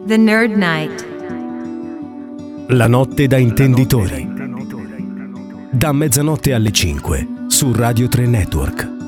The Nerd Night. La notte da intenditori. Da mezzanotte alle 5 su Radio 3 Network.